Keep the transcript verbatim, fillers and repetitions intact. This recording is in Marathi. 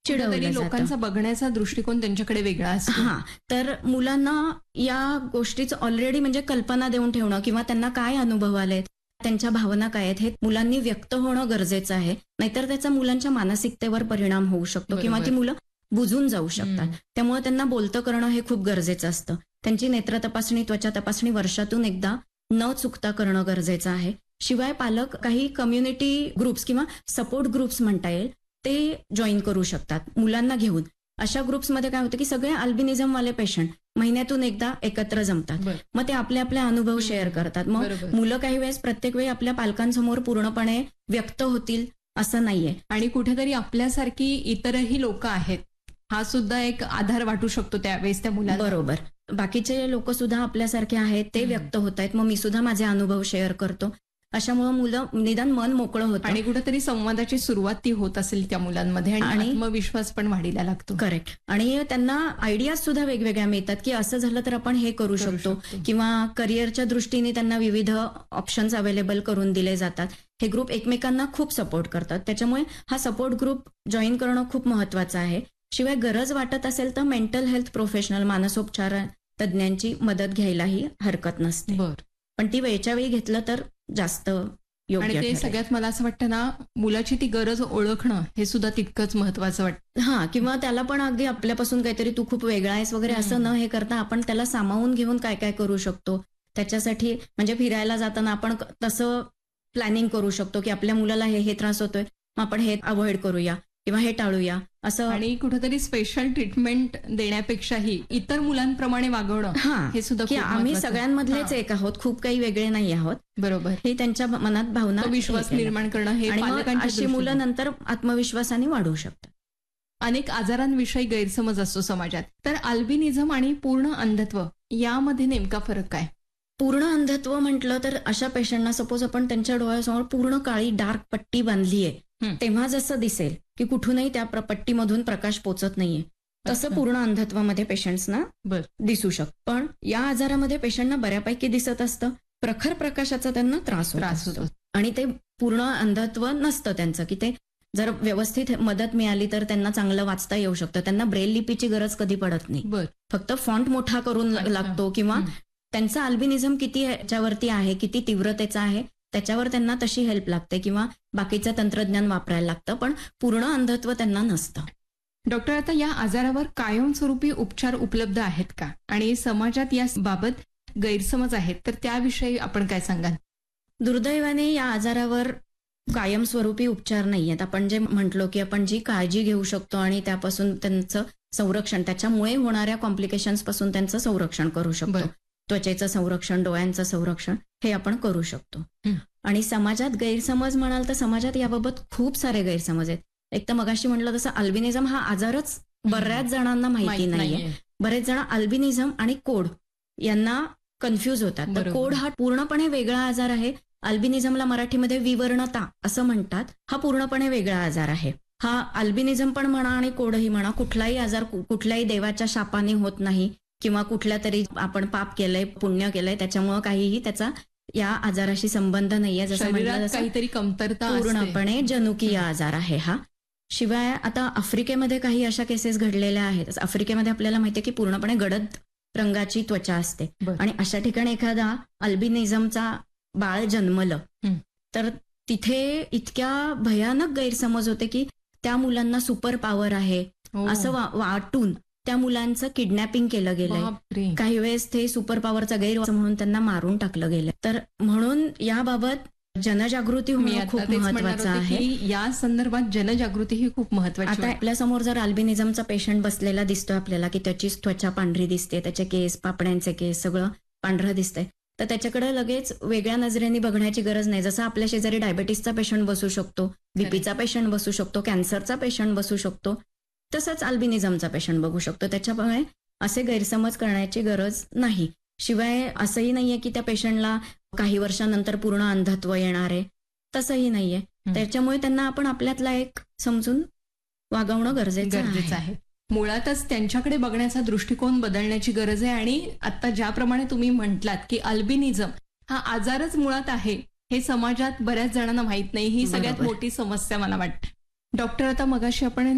चिडवलं जातं. लोकांचा बघण्याचा दृष्टिकोन त्यांच्याकडे वेगळा असतो. हा, तर मुलांना या गोष्टीचं ऑलरेडी म्हणजे कल्पना देऊन ठेवणं किंवा त्यांना काय अनुभव आलेत, त्यांच्या भावना काय आहेत, हे मुलांनी व्यक्त होणं गरजेचं आहे. नाहीतर त्याचा मुलांच्या मानसिकतेवर परिणाम होऊ शकतो किंवा ती मुलं बुजून जाऊ शकतात. त्यामुळे त्यांना बोलतं करणं हे खूप गरजेचं असतं. त्यांची नेत्र तपासणी, त्वचा तपासणी वर्षातून एकदा न चुकता करणं गरजेचं आहे. शिवाय पालक काही कम्युनिटी ग्रुप्स किंवा सपोर्ट ग्रुप्स म्हणता येईल ते जॉईन करू शकतात मुलांना घेऊन. अशा ग्रुप्समध्ये काय होतं की सगळे अल्बिनिझमवाले पेशंट महिन्यातून एकदा एकत्र जमतात. मग ते आपले आपले अनुभव शेअर करतात. मग मुलं काही वेळेस प्रत्येक वेळी आपल्या पालकांसमोर पूर्णपणे व्यक्त होतील असं नाहीये. आणि कुठेतरी आपल्यासारखी इतरही लोक आहेत हा सुद्धा एक आधार वाटू शकतो त्यावेळेस त्या मुलांना. बरोबर, बाकीचे लोक सुद्धा आपल्यासारखे आहेत, ते व्यक्त होत आहेत, मग मी सुद्धा माझे अनुभव शेअर करतो. अशामुळे मुलं निदान मन मोकळं होतं आणि कुठेतरी संवादाची सुरुवात ती होत असेल त्या मुलांमध्ये आणि आत्मविश्वास पण वाढीला लागतो. करेक्ट. आणि त्यांना आयडियाज सुद्धा वेगवेगळ्या मिळतात की असं झालं तर आपण हे करू शकतो किंवा करिअरच्या दृष्टीने त्यांना विविध ऑप्शन्स अवेलेबल करून दिले जातात. हे ग्रुप एकमेकांना खूप सपोर्ट करतात. त्याच्यामुळे हा सपोर्ट ग्रुप जॉईन करणं खूप महत्वाचं आहे. शिवाय गरज वाटत असेल तर मेंटल हेल्थ प्रोफेशनल, मानसोपचार तज्ज्ञांची मदत घ्यायलाही हरकत नसते. पण ती वेळच्या वेळी घेतलं तर जास्त योग्य. आणि ते सगळ्यात मला असं वाटतं ना, मुलाची ती गरज ओळखणं हे सुद्धा तितकंच महत्वाचं वाटतं. हा, किंवा त्याला पण अगदी आपल्यापासून काहीतरी तू खूप वेगळा आहेस वगैरे असं न हे करता आपण त्याला सामावून घेऊन काय काय करू शकतो त्याच्यासाठी. म्हणजे फिरायला जाताना आपण तसं प्लॅनिंग करू शकतो की आपल्या मुलाला हे हे त्रास होतोय, मग आपण हे अवॉइड करूया किंवा हे टाळूया असं. आणि कुठेतरी स्पेशल ट्रीटमेंट देण्यापेक्षाही इतर मुलांप्रमाणे वागवणं हे सुद्धा की आम्ही सगळ्यांमधलेच एक आहोत, खूप काही वेगळे नाही आहोत. बरोबर, हे त्यांच्या मनात भावना, विश्वास निर्माण करणं हे पालकांच्या अशी मुलं नंतर आत्मविश्वासाने वाढू शकतात. अनेक आजारांविषयी गैरसमज असतो समाजात, तर अल्बिनिझम आणि पूर्ण अंधत्व यामध्ये नेमका फरक काय? पूर्ण अंधत्व म्हटलं तर अशा पेशंटना सपोज आपण त्यांच्या डोळ्यासमोर पूर्ण काळी डार्क पट्टी बांधली आहे, तेव्हा जसं दिसेल की कुठूनही त्या पट्टीमधून प्रकाश पोचत नाहीये, तसं पूर्ण अंधत्वामध्ये पेशंट्सना दिसू शकतं. पण या आजारामध्ये पेशंटना बऱ्यापैकी दिसत असतं, प्रखर प्रकाशाचा त्यांना त्रास होतो आणि ते पूर्ण अंधत्व नसतं त्यांचं, की ते जर व्यवस्थित मदत मिळाली तर त्यांना चांगलं वाचता येऊ शकतं. त्यांना ब्रेल लिपीची गरज कधी पडत नाही, फक्त फॉन्ट मोठा करून लागतो किंवा त्यांचा अल्बिनिझम किती ह्याच्यावरती आहे, किती तीव्रतेचा आहे त्याच्यावर त्यांना तशी हेल्प लागते किंवा बाकीचं तंत्रज्ञान वापरायला लागतं, पण पूर्ण अंधत्व त्यांना नसतं. डॉक्टर, आता या आजारावर कायमस्वरूपी उपचार उपलब्ध आहेत का? आणि समाजात या बाबत गैरसमज आहेत तर त्याविषयी आपण काय सांगाल? दुर्दैवाने या आजारावर कायमस्वरूपी उपचार नाहीयेत. आपण जे म्हटलो की आपण जी काळजी घेऊ शकतो आणि त्यापासून त्यांचं संरक्षण, त्याच्यामुळे होणाऱ्या कॉम्प्लिकेशन्स पासून त्यांचं संरक्षण करू शकतो. त्वचेचं संरक्षण, डोळ्यांचं संरक्षण हे आपण करू शकतो. आणि समाजात गैरसमज म्हणाल तर समाजात याबाबत खूप सारे गैरसमज आहेत. एक तर मगाशी म्हटलं तसं अल्बिनिझम हा आजारच बऱ्याच जणांना माहिती नाहीये. बरेच जण अल्बिनिझम आणि कोड यांना कन्फ्युज होतात. तर कोड हा पूर्णपणे वेगळा आजार आहे. अल्बिनिझमला मराठीमध्ये विवर्णता असं म्हणतात. हा पूर्णपणे वेगळा आजार आहे. हा अल्बिनिझम पण म्हणा आणि कोडही म्हणा, कुठलाही आजार कुठल्याही देवाच्या शापाने होत नाही किंवा कुठल्या तरी आपण पाप केलंय, पुण्य केलंय त्याच्यामुळे काहीही त्याचा या आजाराशी संबंध नाहीये. जसं म्हटलं काहीतरी कमतरता, पूर्णपणे जनुकीय आजार आहे हा. शिवाय आता आफ्रिकेमध्ये काही अशा केसेस घडलेल्या आहेत. आफ्रिकेमध्ये आपल्याला माहितीये की पूर्णपणे गडद रंगाची त्वचा असते आणि अशा ठिकाणी एखादा अल्बिनिझमचा बाळ जन्मलं तर तिथे इतक्या भयानक गैरसमज होते की त्या मुलांना सुपर पॉवर आहे असं वाटून त्या मुलांचं किडनॅपिंग केलं गेलंय. काही वेळेस ते सुपर पॉवरचा गैरवापर म्हणून त्यांना मारून टाकलं गेलं. तर म्हणून याबाबत जनजागृती होणं खूप महत्वाचं आहे. या संदर्भात जनजागृती ही खूप महत्वाची. आता आपल्या समोर जर अल्बिनिझमचा पेशंट बसलेला दिसतोय आपल्याला की त्याची त्वचा पांढरी दिसते, त्याचे केस, पापण्यांचे केस सगळं पांढरं दिसतंय, तर त्याच्याकडे लगेच वेगळ्या नजरेने बघण्याची गरज नाही. जसं आपल्या शेजारी डायबेटीसचा पेशंट बसू शकतो, बीपीचा पेशंट बसू शकतो, कॅन्सरचा पेशंट बसू शकतो, तसंच अल्बिनिझमचा पेशंट बघू शकतो. त्याच्यामुळे असे गैरसमज करण्याची गरज नाही. शिवाय असंही नाहीये की त्या पेशंटला काही वर्षानंतर पूर्ण अंधत्व येणार आहे, तसंही नाहीये. त्याच्यामुळे त्यांना आपण आपल्यातला एक समजून वागवणं गरजेचं आहे. मुळातच त्यांच्याकडे बघण्याचा दृष्टिकोन बदलण्याची गरज आहे. आणि आता ज्याप्रमाणे तुम्ही म्हटलात की अल्बिनिझम हा आजारच मुळात आहे हे समाजात बऱ्याच जणांना माहित नाही, ही सगळ्यात मोठी समस्या मला वाटते. डॉक्टर, आता मगाशी आपण